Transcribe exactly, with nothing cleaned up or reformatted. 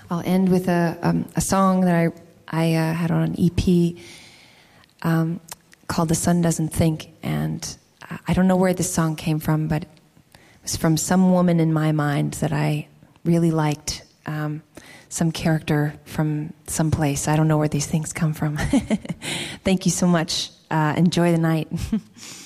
I'll end with a um, a song that I I uh, had on an E P um, called "The Sun Doesn't Think," and I don't know where this song came from, but it was from some woman in my mind that I really liked, um, some character from some place. I don't know where these things come from. Thank you so much. Uh, enjoy the night.